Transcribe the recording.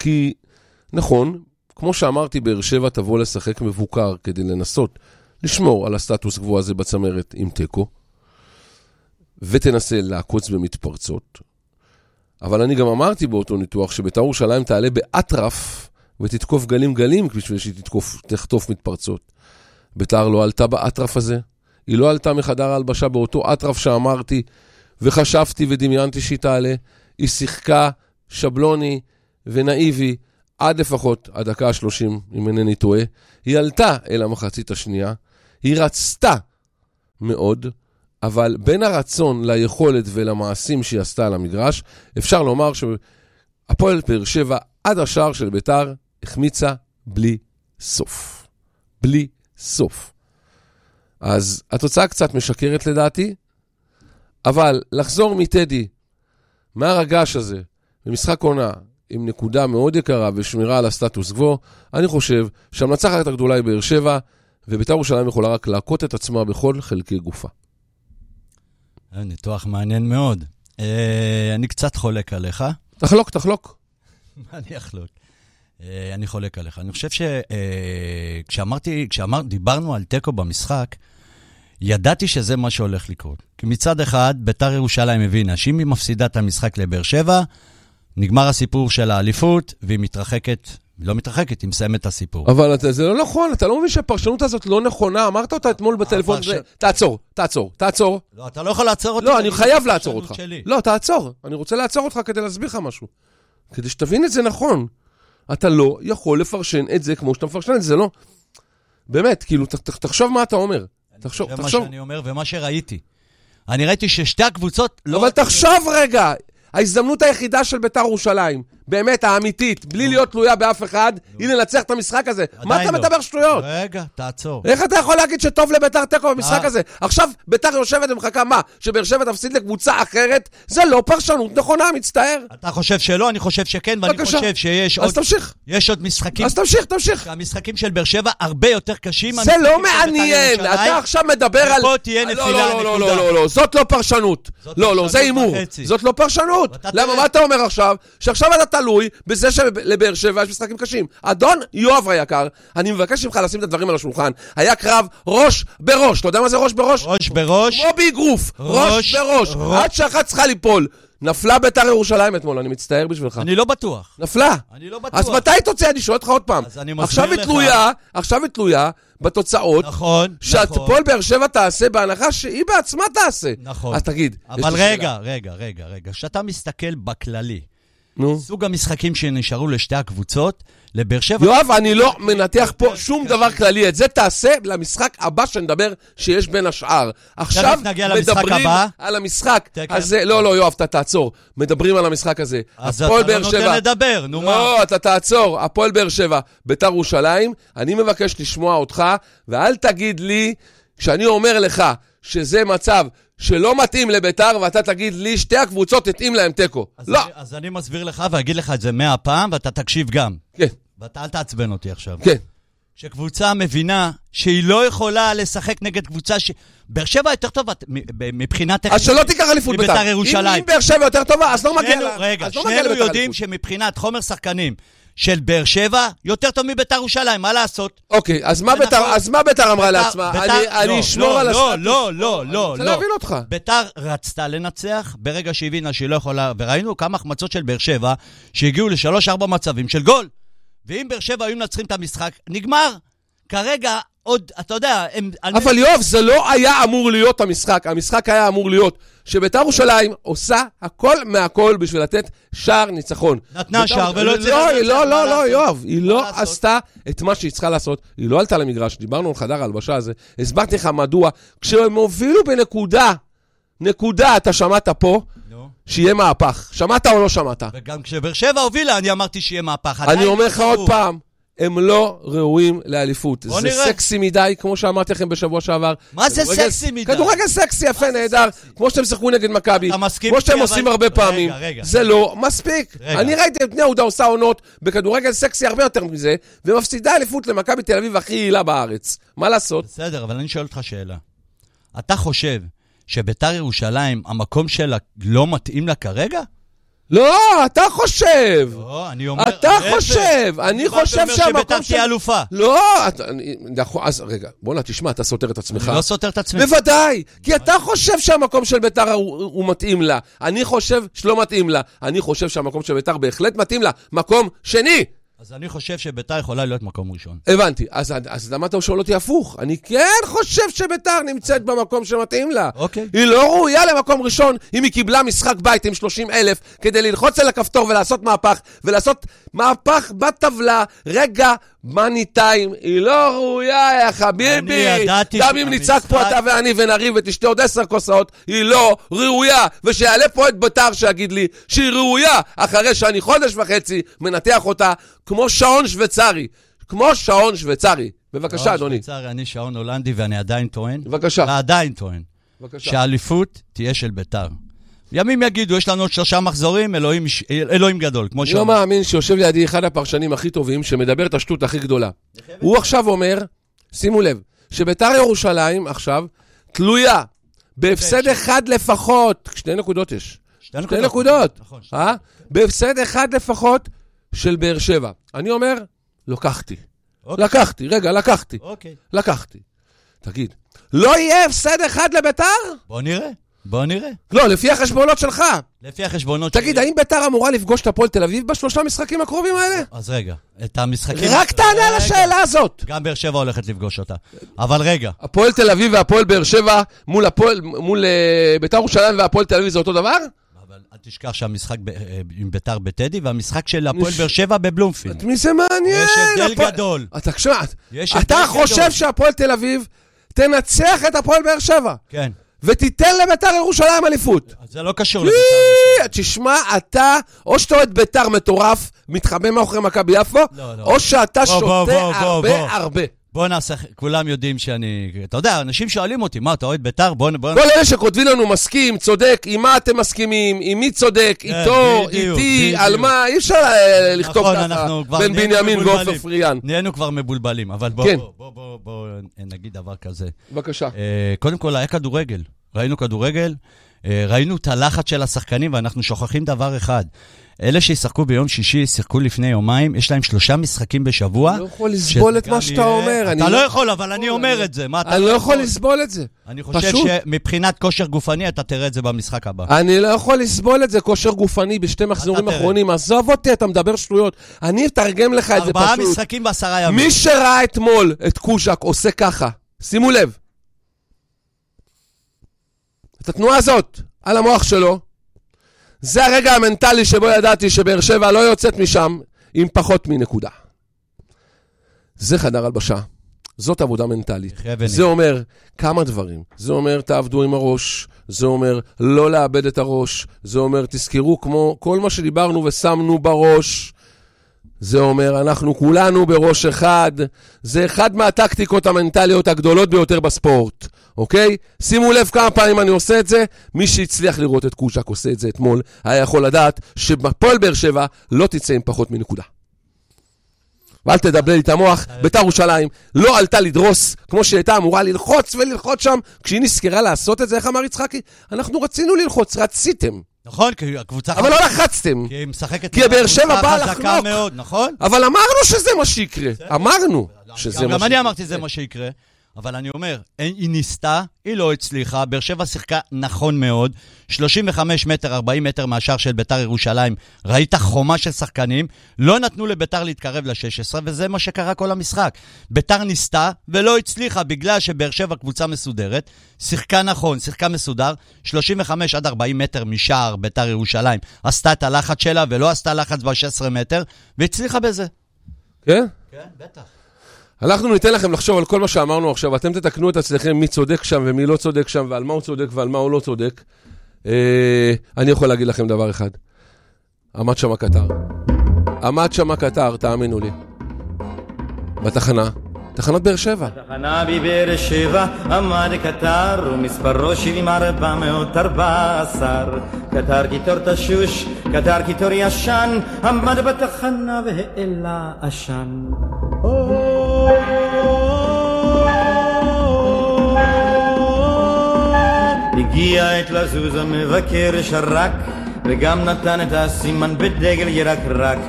כי, נכון, כמו שאמרתי, באר שבע תבוא לשחק מבוקר כדי לנסות לשמור על הסטטוס קוו הזה בצמרת עם טקו, ותנסה לעקוץ במתפרצות. אבל אני גם אמרתי באותו ניתוח שבית"ר ירושלים תעלה באטרף ותתקוף גלים בשביל שהיא תחטוף מתפרצות. בית"ר לא עלתה באטרף הזה, היא לא עלתה מחדר ההלבשה באותו אטרף שאמרתי וחשבתי ודמיינתי שהיא תעלה, היא שיחקה שבלוני ונאיבי עד לפחות הדקה ה-30, אם אינני טועה. היא עלתה אל המחצית השנייה, היא רצתה מאוד, אבל בין הרצון ליכולת ולמעשים שהיא עשתה על המגרש, אפשר לומר שהפועל באר שבע עד השער של בית"ר החמיצה בלי סוף. בלי סוף. אז התוצאה קצת משקרת לדעתי, אבל לחזור מטדי, מהרגש הזה, במשחק עונה, עם נקודה מאוד יקרה ושמירה על הסטטוס קוו, אני חושב שהמנצחת הגדולה היא באר שבע, ובית"ר ירושלים יכולה רק להכות את עצמה בכל חלקי גופה. ניתוח מעניין מאוד. אני קצת חולק עליך. תחלוק. אני אחלוק. אני חולק עליך. אני חושב כשדיברנו על טקו במשחק, ידעתי שזה מה שהולך לקרות. כי מצד אחד, בית"ר ירושלים הבינה שאם היא מפסידה את המשחק לבאר שבע, נגמר הסיפור של האליפות, והיא לא מתרחקת, היא מסיימת את הסיפור. אבל זה לא נכון, אתה לא מבין שהפרשנות הזאת לא נכונה, אמרת אותה אתמול בטלפון, תעצור. לא, אתה לא יכול לעצור אותי. לא, אני חייב לעצור אותך. לא, תעצור, אני רוצה לעצור אותך כדי להסביר לך משהו. כדי שתבין את זה נכון. אתה לא יכול לפרשן את זה כמו שאתה מפרשן את זה, לא. באמת, כאילו, תחשוב מה אתה אומר. זה מה שאני אומר ומה שראיתי. אני ראיתי ששתי הקבוצות לא... אבל תחשוב רגע, ההזדמנות היחידה של בית"ר ירושלים, באמת האמיתית, בלי להיות תלויה באף אחד, היא לנצח את המשחק הזה. מה אתה מדבר שטויות? רגע, תעצור. איך אתה יכול להגיד שטוב לבית"ר תיקו במשחק הזה? עכשיו בית"ר יושבת ומחכה מה? שבאר שבע תפסיד לקבוצה אחרת? זה לא פרשנות נכונה, מצטער. אתה חושב שלא, אני חושב שכן, ואני חושב שיש עוד... אז תמשיך. יש עוד משחקים. אז תמשיך. המשחקים של באר שבע הרבה יותר קשים. זה לא מעניין. אתה עכשיו מדבר על... ופה תהיה נפילה נקודה. לא, זאת לא פרשנות. לא, זה אימור. זאת לא פרשנות. למה, מה אתה אומר עכשיו? שעכשיו אתה תלוי בזה שלבאר שבע יש משחקים קשים. אדון יואב היקר, אני מבקש ממך לשים את הדברים על השולחן. היה קרב ראש בראש. אתה יודע מה זה ראש בראש? ראש בראש. כמו באגרוף. ראש בראש. עד שאחת צריכה ליפול. נפלה בית"ר ירושלים אתמול, אני מצטער בשבילך. אני לא בטוח. נפלה. אני לא בטוח. אז מתי תוצא? אני שואל אותך עוד פעם. עכשיו היא תלויה בתוצאות. נכון. שהפועל באר שבע תעשה בהנחה שהיא בעצמה תעשה. נכון. אז תגיד. אבל רגע. כשאתה מסתכל בכללי, סוג המשחקים שנשארו לשתי הקבוצות, לבאר שבע... יואב, אני לא מנתח פה שום דבר כללי. את זה תעשה למשחק הבא שנדבר שיש בין השאר. עכשיו מדברים על המשחק הזה. לא, יואב, אתה תעצור. מדברים על המשחק הזה. אז אתה לא נותן לדבר, נו מה? לא, אתה תעצור. הפועל באר שבע, בית"ר ירושלים, אני מבקש לשמוע אותך, ואל תגיד לי, כשאני אומר לך שזה מצב שלא מתאים לבית"ר, ואתה תגיד לי, שתי הקבוצות תתאים להם טקו. לא. אז אני מסביר לך ואגיד לך את זה 100 פעם, ואתה תקשיב גם. כן. ואתה אל תעצבן אותי עכשיו. כן. שקבוצה מבינה שהיא לא יכולה לשחק נגד קבוצה באר שבע יותר טובה מבחינת טכנית. אז שלא תיקח אליפות בית"ר. אם באר שבע יותר טובה, אז לא מגיע לה. רגע, שנינו יודעים שמבחינת חומר שחקנים של באר שבע יותר טוב מבית"ר ירושלים, מה לעשות? אוקיי, אז מה בית"ר אמרה לעצמה? אני אשמור על הסטטוס. לא. רוצה להבין אותך. בית"ר רצתה לנצח, ברגע שהבינה שהיא לא יכולה, וראינו כמה החמצות של באר שבע, שהגיעו ל3-4 מצבים של גול. ואם באר שבע היו מנצחים את המשחק, נגמר. כרגע עוד, אתה יודע... אבל יואב, זה לא היה אמור להיות המשחק. המשחק היה אמור להיות שבית"ר ירושלים עושה הכל מהכל בשביל לתת שער ניצחון. נתנה שער ולא... לא, יואב. היא לא עשתה את מה שהיא צריכה לעשות. היא לא עלתה למגרש. דיברנו על חדר ההלבשה הזה. הסברתי לך מדוע. כשהם הובילו בנקודה, אתה שמעת פה? שיהיה מהפך. שמעת או לא שמעת? וגם כשבאר שבע הובילה, אני אמרתי שיהיה מהפך. אני אומר לך עוד פעם, הם לא ראויים לאליפות. זה סקסי מדי, כמו שאמרתי לכם בשבוע שעבר. מה זה סקסי מדי? כדורגל סקסי, יפה, נהדר. כמו שאתם שחקו נגד מכבי. כמו שאתם עושים הרבה פעמים. זה לא מספיק. אני ראיתי את בני יהודה עושה עונות בכדורגל סקסי הרבה יותר מזה, ומפסידה אליפות למכבי תל אביב הכי יעילה בארץ. מה לעשות? בסדר, אבל אני שואל אותך שאלה. אתה חושב שבית"ר ירושלים, המקום שלה לא מתאים לה כרגע? לא, אתה חושב. לא, אני אומר... אתה חושב. אני חושב שביתר תהיה אלופה. לא, אז רגע, בוא תשמע, אתה סותר את עצמך. אני לא סותר את עצמך. בוודאי, כי אתה חושב שהמקום של ביתר הוא מתאים לה. אני חושב שלא מתאים לה. אני חושב שהמקום של ביתר בהחלט מתאים לה. מקום שני. אז אני חושב שביתר יכולה להיות מקום ראשון. הבנתי, אז למה אתה שואל אותי הפוך? אני כן חושב שביתר נמצאת במקום שמתאים לה. אוקיי. היא לא ראויה למקום ראשון אם היא קיבלה משחק בית עם 30,000 כדי ללחוץ על הכפתור ולעשות מהפך, ולעשות מהפך בטבלה, רגע, מאני טיים, היא לא ראויה, יא חביבי. גם אם נצעק פה אתה ואני ונריב ותשתה עוד 10 כוסות, היא לא ראויה. ושיעלה פה את ביתר שיגיד לי שהיא ראויה, אחרי שאני חודש וחצי מנתח אותה כמו שעון שוויצרי. כמו שעון שוויצרי. בבקשה, אדוני. שוויצרי, אני שעון הולנדי ואני עדיין טוען. בבקשה. ועדיין טוען. שהאליפות תהיה של ביתר. ימים יגידו, יש לנו עוד 3 מחזורים, אלוהים גדול, כמו אני לא מאמין שיושב לידי אחד הפרשנים הכי טובים, שמדבר את השטות הכי גדולה. הוא עכשיו אומר, שימו לב, שביתר ירושלים עכשיו תלויה בהפסד אחד לפחות, 2 נקודות יש. 2 נקודות. בהפסד אחד לפחות של באר שבע. אני אומר, לקחתי. לקחתי. תגיד, לא יהיה הפסד אחד לביתר? בוא נראה. לא, לפי החשבונות שלך. לפי החשבונות שלי. תגיד, האם ביתר אמורה לפגוש את הפועל תל אביב ב3 משחקים הקרובים האלה? אז רגע, את המשחקים... רק תענה על השאלה הזאת. גם באר שבע הולכת לפגוש אותה. אבל רגע. הפועל תל אביב והפועל באר שבע מול ביתר ירושלים והפועל תל אביב זה אותו דבר? אבל אל תשכח שהמשחק עם ביתר בטדי והמשחק של הפועל באר שבע בבלומפילד. את מי זה מעניין? יש הבדל גדול. אתה חושב שהפועל תל אביב תנצח את הפועל באר שבע? כן. ותיתן לביתר ירושלים אליפות. זה לא קשור לביתר ירושלים. תשמע, אתה, או שאתה אוהד ביתר מטורף, מתחבא מאחורי מכבי יפו, או שאתה שותה הרבה. בוא נעשה, כולם יודעים שאני, אתה יודע, אנשים שואלים אותי, מה, אתה אוהד ביתר? כל אלה שכותבים לנו מסכים, צודק, עם מה אתם מסכימים, עם מי צודק, איתו, איתי, על מה, אי אפשר לכתוב ככה בין בנימין ועופר פריאן. נהיינו כבר מבולבלים, אבל בוא נגיד דבר כזה. בבקשה. קודם כל, היה כדורגל. ראינו כדורגל, ראינו את הלחץ של השחקנים, ואנחנו שוכחים דבר אחד. אלה שישחקו ביום שישי, שיחקו לפני יומיים, יש להם 3 משחקים בשבוע. אני לא יכול לסבול את מה שאתה אומר. אתה לא יכול, אבל אני אומר את זה. אני לא יכול לסבול את זה. אני חושב שמבחינת כושר גופני, אתה תראה את זה במשחק הבא. אני לא יכול לסבול את זה, כושר גופני, ב2 מחזורים אחרונים. עזוב אותי, אתה מדבר שטויות. אני אתרגם לך את זה פשוט. 4 משחקים ב10 ימים. מי שראה אתמול את קוז'ק עושה ככה, שימו לב. את התנועה הזאת, על המוח שלו, זה הרגע המנטלי שבו ידעתי שבאר שבע לא יוצאת משם עם פחות מנקודה. זה חדר הלבשה. זאת עבודה מנטלית. זה אומר כמה דברים. זה אומר תעבדו עם הראש. זה אומר לא לאבד את הראש. זה אומר תזכרו כמו כל מה שדיברנו ושמנו בראש. זה אומר אנחנו כולנו בראש אחד. זה אחד מהטקטיקות המנטליות הגדולות ביותר בספורט. אוקיי? שימו לב כמה פעמים אני עושה את זה. מי שהצליח לראות את קוז'ק עושה את זה אתמול, היה יכול לדעת שבפועל באר שבע לא תצא עם פחות מנקודה. ואל תדבר לי את המוח, ביתר ירושלים לא עלתה לדרוס, כמו שהייתה אמורה ללחוץ וללחוץ שם. כשהיא נזכרה לעשות את זה, איך אמר יצחקי? אנחנו רצינו ללחוץ, רציתם. נכון, כי הקבוצה... אבל לא לחצתם. כי היא משחקת... כי באר שבע באה לחנוק. מאוד, נכון? אבל אמרנו שזה מה שיקרה. אמרנו שזה מה שיקרה. גם אני אמרתי שזה מה שיקרה. אבל אני אומר, היא ניסתה, היא לא הצליחה, באר שבע שיחקה נכון מאוד, 35 מטר, 40 מטר מהשאר של ביתר ירושלים, ראית חומה של שחקנים, לא נתנו לביתר להתקרב ל-16, וזה מה שקרה כל המשחק. ביתר ניסתה ולא הצליחה, בגלל שבאר שבע קבוצה מסודרת, שיחקה נכון, שיחקה מסודר, 35 עד 40 מטר משאר ביתר ירושלים, עשתה את הלחץ שלה ולא עשתה לחץ ב-16 מטר, והצליחה בזה. כן? כן, בטח. אנחנו ניתן לכם לחשוב על כל מה שאמרנו עכשיו, אתם תתקנו את עצמכם מי צודק שם ומי לא צודק שם, ועל מה הוא צודק ועל מה הוא לא צודק. אני יכול להגיד לכם דבר אחד. עמד שם הקטר. עמד שם הקטר, תאמינו לי. בתחנה. תחנת באר שבע. בתחנה בבאר שבע עמד קטר ומספרו 7414. קטר קיטור תשוש, קטר קיטור ישן, עמד בתחנה והעלה עשן. הגיע עת לזוז המבקר שרק, וגם נתן את הסימן בדגל ירקרק.